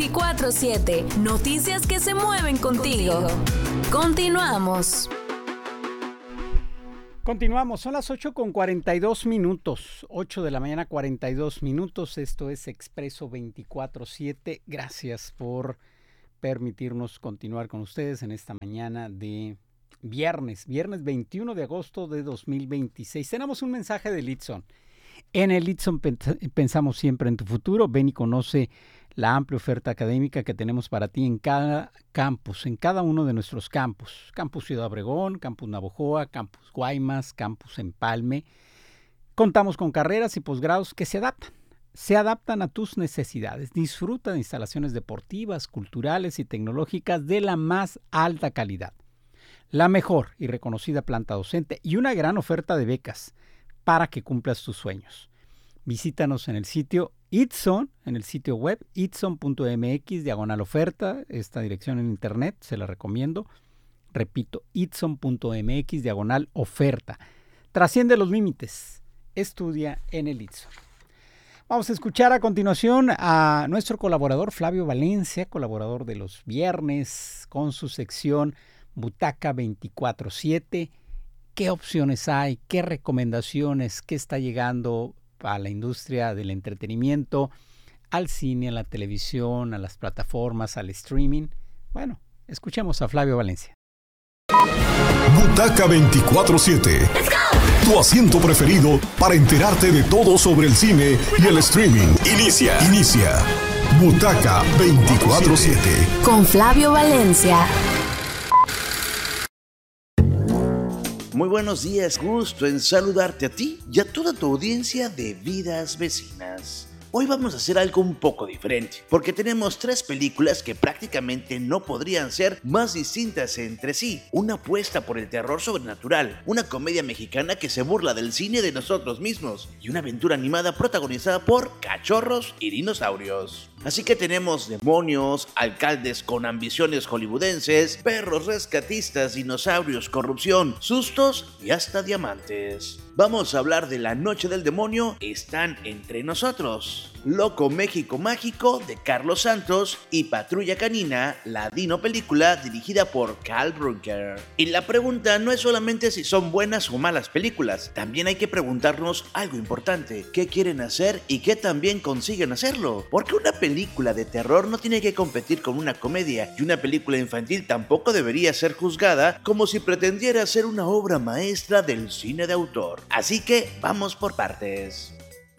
24/7. Noticias que se mueven contigo. Continuamos. Continuamos, son las 8:42, 8 de la mañana 42 minutos. Esto es Expreso 24/7. Gracias por permitirnos continuar con ustedes en esta mañana de viernes 21 de agosto de 2026. Tenemos un mensaje de Litson. En el Litson pensamos siempre en tu futuro. Ven y conoce la amplia oferta académica que tenemos para ti en cada campus, en cada uno de nuestros campus. Campus Ciudad Obregón, Campus Navojoa, Campus Guaymas, Campus Empalme. Contamos con carreras y posgrados que se adaptan a tus necesidades. Disfruta de instalaciones deportivas, culturales y tecnológicas de la más alta calidad. La mejor y reconocida planta docente y una gran oferta de becas para que cumplas tus sueños. Visítanos en el sitio Itson, en el sitio web itson.mx/oferta, esta dirección en internet, se la recomiendo. Repito, itson.mx/oferta. Trasciende los límites, estudia en el Itson. Vamos a escuchar a continuación a nuestro colaborador Flavio Valencia, colaborador de los viernes, con su sección Butaca 24/7. ¿Qué opciones hay? ¿Qué recomendaciones? ¿Qué está llegando a la industria del entretenimiento, al cine, a la televisión, a las plataformas, al streaming? Bueno, escuchemos a Flavio Valencia. Butaca 24/7. Tu asiento preferido para enterarte de todo sobre el cine y el streaming. Inicia. Butaca 24/7. Con Flavio Valencia. Muy buenos días, gusto en saludarte a ti y a toda tu audiencia de Vidas Vecinas. Hoy vamos a hacer algo un poco diferente, porque tenemos 3 películas que prácticamente no podrían ser más distintas entre sí. Una apuesta por el terror sobrenatural, una comedia mexicana que se burla del cine de nosotros mismos y una aventura animada protagonizada por cachorros y dinosaurios. Así que tenemos demonios, alcaldes con ambiciones hollywoodenses, perros rescatistas, dinosaurios, corrupción, sustos y hasta diamantes. Vamos a hablar de La Noche del Demonio, Están entre nosotros, Loco México Mágico de Carlos Santos y Patrulla Canina, la Dino película dirigida por Carl Brunker. Y la pregunta no es solamente si son buenas o malas películas, también hay que preguntarnos algo importante: ¿qué quieren hacer y qué también consiguen hacerlo? Porque una película de terror no tiene que competir con una comedia, y una película infantil tampoco debería ser juzgada como si pretendiera ser una obra maestra del cine de autor. Así que vamos por partes.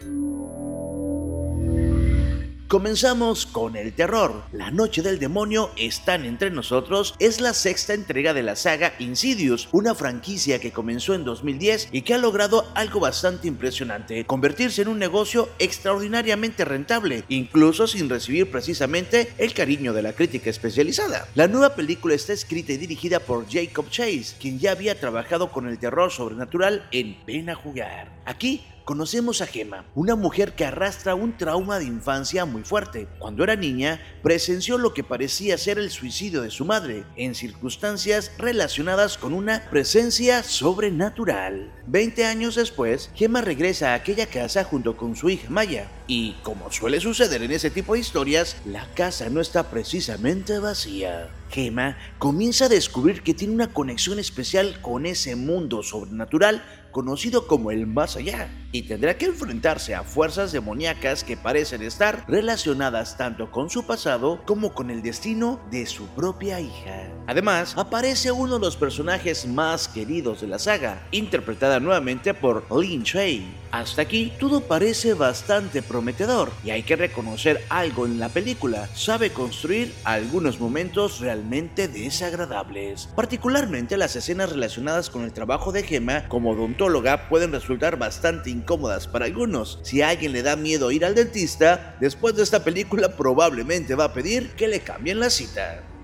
Comenzamos con el terror. La Noche del Demonio, Están entre nosotros es la 6ª entrega de la saga Insidious, una franquicia que comenzó en 2010 y que ha logrado algo bastante impresionante: convertirse en un negocio extraordinariamente rentable, incluso sin recibir precisamente el cariño de la crítica especializada. La nueva película está escrita y dirigida por Jacob Chase, quien ya había trabajado con el terror sobrenatural en Ven a Jugar. Aquí conocemos a Gemma, una mujer que arrastra un trauma de infancia muy fuerte. Cuando era niña, presenció lo que parecía ser el suicidio de su madre, en circunstancias relacionadas con una presencia sobrenatural. 20 años después, Gemma regresa a aquella casa junto con su hija Maya, y como suele suceder en ese tipo de historias, la casa no está precisamente vacía. Gemma comienza a descubrir que tiene una conexión especial con ese mundo sobrenatural conocido como el más allá, y tendrá que enfrentarse a fuerzas demoníacas que parecen estar relacionadas tanto con su pasado como con el destino de su propia hija. Además, aparece uno de los personajes más queridos de la saga, interpretada nuevamente por Lin Shaye. Hasta aquí todo parece bastante prometedor, y hay que reconocer algo en la película: sabe construir algunos momentos realmente desagradables. Particularmente las escenas relacionadas con el trabajo de Gemma como odontóloga pueden resultar bastante incómodas para algunos. Si a alguien le da miedo ir al dentista, después de esta película probablemente va a pedir que le cambien la cita.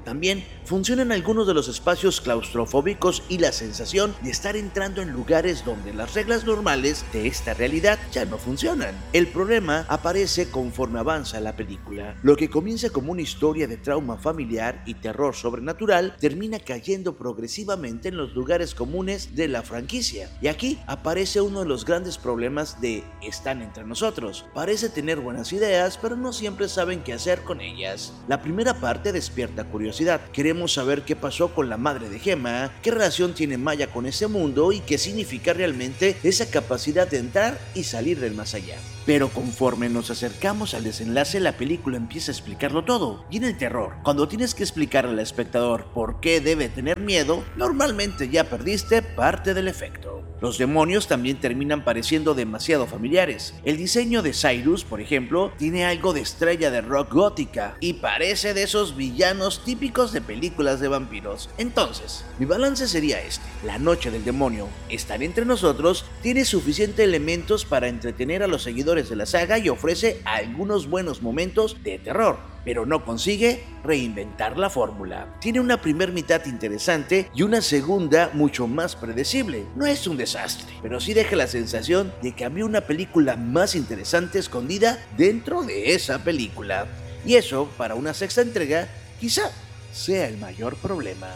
También funcionan algunos de los espacios claustrofóbicos y la sensación de estar entrando en lugares donde las reglas normales de esta realidad ya no funcionan. El problema aparece conforme avanza la película. Lo que comienza como una historia de trauma familiar y terror sobrenatural termina cayendo progresivamente en los lugares comunes de la franquicia. Y aquí aparece uno de los grandes problemas de Están entre nosotros. Parece tener buenas ideas, pero no siempre saben qué hacer con ellas. La primera parte despierta curiosidad. Queremos saber qué pasó con la madre de Gemma, qué relación tiene Maya con ese mundo y qué significa realmente esa capacidad de entrar y salir del más allá. Pero conforme nos acercamos al desenlace, la película empieza a explicarlo todo. Y en el terror, cuando tienes que explicarle al espectador por qué debe tener miedo, normalmente ya perdiste parte del efecto. Los demonios también terminan pareciendo demasiado familiares. El diseño de Cyrus, por ejemplo, tiene algo de estrella de rock gótica y parece de esos villanos típicos de películas de vampiros. Entonces, mi balance sería este: La Noche del Demonio, Están entre nosotros, tiene suficientes elementos para entretener a los seguidores de la saga y ofrece algunos buenos momentos de terror, pero no consigue reinventar la fórmula. Tiene una primer mitad interesante y una segunda mucho más predecible. No es un desastre, pero sí deja la sensación de que había una película más interesante escondida dentro de esa película. Y eso, para una sexta entrega, quizá sea el mayor problema.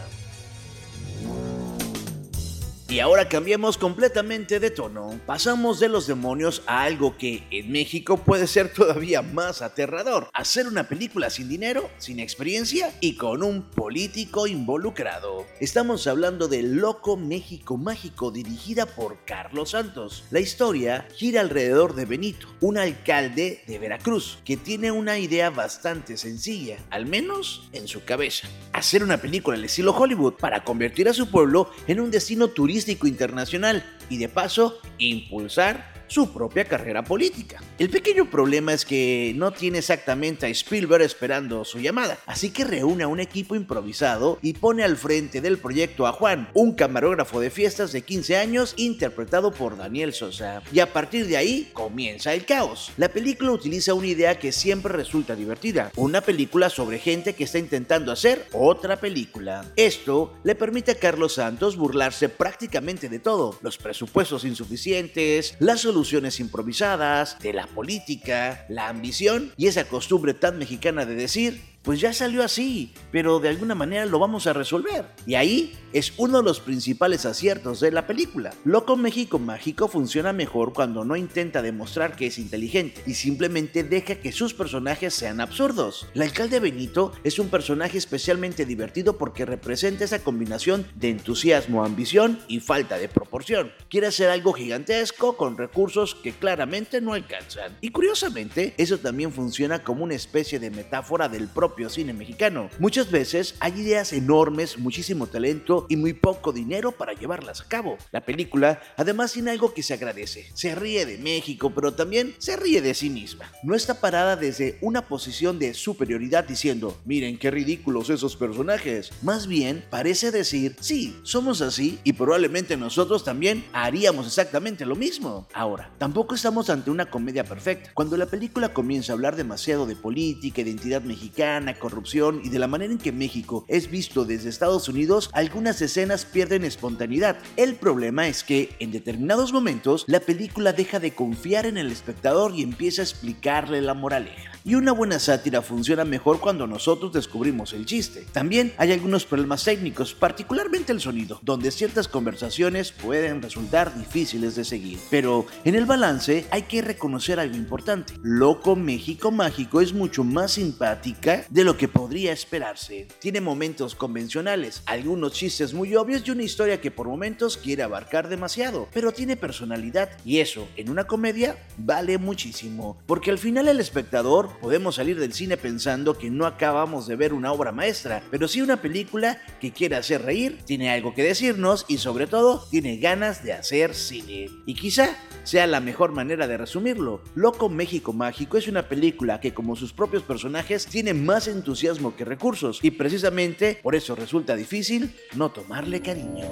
Y ahora cambiemos completamente de tono. Pasamos de los demonios a algo que en México puede ser todavía más aterrador: hacer una película sin dinero, sin experiencia y con un político involucrado. Estamos hablando de Loco México Mágico, dirigida por Carlos Santos. La historia gira alrededor de Benito, un alcalde de Veracruz, que tiene una idea bastante sencilla, al menos en su cabeza: hacer una película al estilo Hollywood para convertir a su pueblo en un destino turístico internacional y de paso impulsar su propia carrera política. El pequeño problema es que no tiene exactamente a Spielberg esperando su llamada, así que reúne a un equipo improvisado y pone al frente del proyecto a Juan, un camarógrafo de fiestas de 15 años interpretado por Daniel Sosa. Y a partir de ahí comienza el caos. La película utiliza una idea que siempre resulta divertida: una película sobre gente que está intentando hacer otra película. Esto le permite a Carlos Santos burlarse prácticamente de todo: los presupuestos insuficientes, las soluciones improvisadas, de la política, la ambición y esa costumbre tan mexicana de decir: pues ya salió así, pero de alguna manera lo vamos a resolver. Y ahí es uno de los principales aciertos de la película. Loco México Mágico funciona mejor cuando no intenta demostrar que es inteligente y simplemente deja que sus personajes sean absurdos. El alcalde Benito es un personaje especialmente divertido porque representa esa combinación de entusiasmo, ambición y falta de proporción. Quiere hacer algo gigantesco con recursos que claramente no alcanzan. Y curiosamente, eso también funciona como una especie de metáfora del propio cine mexicano. Muchas veces hay ideas enormes, muchísimo talento y muy poco dinero para llevarlas a cabo. La película además tiene algo que se agradece: se ríe de México, pero también se ríe de sí misma. No está parada desde una posición de superioridad diciendo: miren qué ridículos esos personajes. Más bien parece decir: sí, somos así y probablemente nosotros también haríamos exactamente lo mismo. Ahora, tampoco estamos ante una comedia perfecta. Cuando la película comienza a hablar demasiado de política, identidad mexicana, corrupción y de la manera en que México es visto desde Estados Unidos, algunas escenas pierden espontaneidad. El problema es que en determinados momentos la película deja de confiar en el espectador y empieza a explicarle la moraleja. Y una buena sátira funciona mejor cuando nosotros descubrimos el chiste. También hay algunos problemas técnicos, particularmente el sonido, donde ciertas conversaciones pueden resultar difíciles de seguir. Pero en el balance hay que reconocer algo importante: Loco México Mágico es mucho más simpática de lo que podría esperarse. Tiene momentos convencionales, algunos chistes muy obvios y una historia que por momentos quiere abarcar demasiado, pero tiene personalidad, y eso en una comedia vale muchísimo, porque al final el espectador podemos salir del cine pensando que no acabamos de ver una obra maestra, pero sí una película que quiere hacer reír, tiene algo que decirnos y sobre todo tiene ganas de hacer cine. Y quizá sea la mejor manera de resumirlo: Loco México Mágico es una película que, como sus propios personajes, tiene más entusiasmo que recursos, y precisamente por eso resulta difícil no tomarle cariño.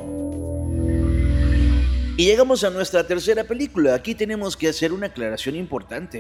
Y llegamos a nuestra tercera película. Aquí tenemos que hacer una aclaración importante,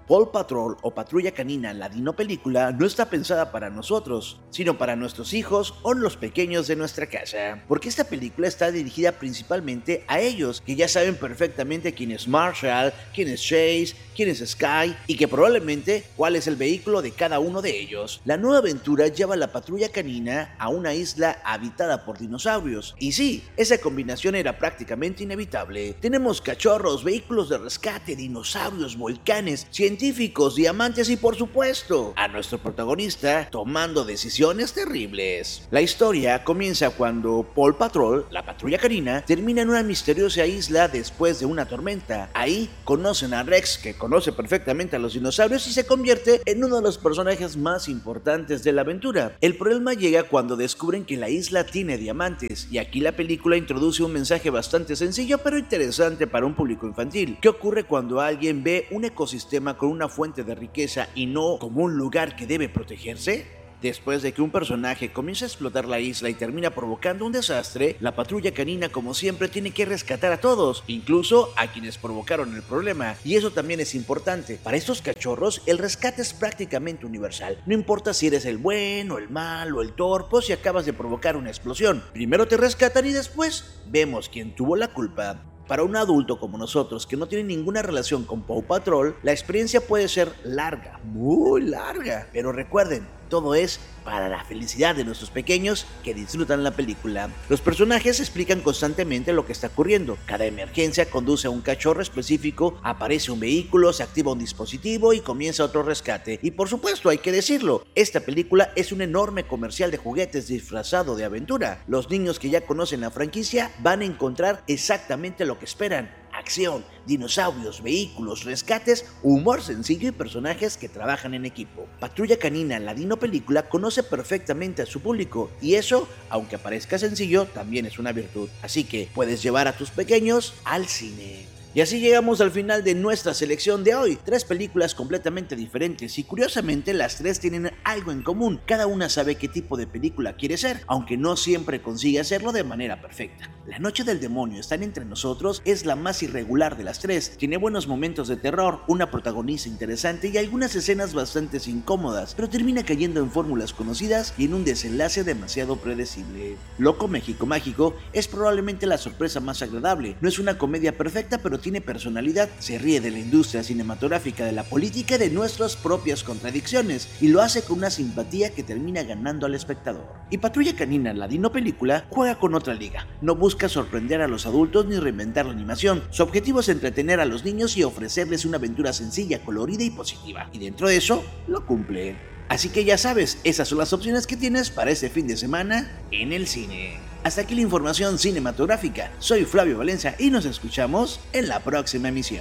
Paw Patrol o Patrulla Canina, la Dino Película, no está pensada para nosotros, sino para nuestros hijos o los pequeños de nuestra casa, porque esta película está dirigida principalmente a ellos, que ya saben perfectamente quién es Marshall, quién es Chase, quién es Sky y que probablemente cuál es el vehículo de cada uno de ellos. La nueva aventura lleva a la Patrulla Canina a una isla habitada por dinosaurios, y sí, esa combinación era prácticamente inevitable. Tenemos cachorros, vehículos de rescate, dinosaurios, volcanes, científicos, diamantes y por supuesto, a nuestro protagonista tomando decisiones terribles. La historia comienza cuando Paw Patrol, la Patrulla Canina, termina en una misteriosa isla después de una tormenta. Ahí conocen a Rex, que conoce perfectamente a los dinosaurios y se convierte en uno de los personajes más importantes de la aventura. El problema llega cuando descubren que la isla tiene diamantes, y aquí la película introduce un mensaje bastante sencillo pero interesante para un público infantil. ¿Qué ocurre cuando alguien ve un ecosistema con una fuente de riqueza y no como un lugar que debe protegerse? Después de que un personaje comienza a explotar la isla y termina provocando un desastre, la Patrulla Canina, como siempre, tiene que rescatar a todos, incluso a quienes provocaron el problema, y eso también es importante. Para estos cachorros, el rescate es prácticamente universal. No importa si eres el bueno, el malo, el torpe o si acabas de provocar una explosión. Primero te rescatan y después vemos quién tuvo la culpa. Para un adulto como nosotros que no tiene ninguna relación con Paw Patrol, la experiencia puede ser larga, muy larga, pero recuerden, todo es para la felicidad de nuestros pequeños que disfrutan la película. Los personajes explican constantemente lo que está ocurriendo. Cada emergencia conduce a un cachorro específico, aparece un vehículo, se activa un dispositivo y comienza otro rescate. Y por supuesto, hay que decirlo, esta película es un enorme comercial de juguetes disfrazado de aventura. Los niños que ya conocen la franquicia van a encontrar exactamente lo que esperan: acción, dinosaurios, vehículos, rescates, humor sencillo y personajes que trabajan en equipo. Patrulla Canina, la Dino Película, conoce perfectamente a su público y eso, aunque parezca sencillo, también es una virtud. Así que puedes llevar a tus pequeños al cine. Y así llegamos al final de nuestra selección de hoy. 3 películas completamente diferentes y curiosamente las 3 tienen algo en común. Cada una sabe qué tipo de película quiere ser, aunque no siempre consigue hacerlo de manera perfecta. La Noche del Demonio, Están entre nosotros es la más irregular de las 3. Tiene buenos momentos de terror, una protagonista interesante y algunas escenas bastante incómodas, pero termina cayendo en fórmulas conocidas y en un desenlace demasiado predecible. Loco México Mágico es probablemente la sorpresa más agradable. No es una comedia perfecta, pero tiene personalidad, se ríe de la industria cinematográfica, de la política y de nuestras propias contradicciones, y lo hace con una simpatía que termina ganando al espectador. Y Patrulla Canina, la Dino Película, juega con otra liga. No busca sorprender a los adultos ni reinventar la animación. Su objetivo es entretener a los niños y ofrecerles una aventura sencilla, colorida y positiva, y dentro de eso, lo cumple. Así que ya sabes, esas son las opciones que tienes para este fin de semana en el cine. Hasta aquí la información cinematográfica. Soy Flavio Valencia y nos escuchamos en la próxima emisión.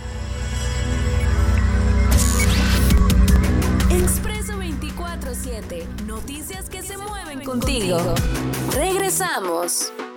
Expreso 24/7. Noticias que se mueven contigo. Regresamos.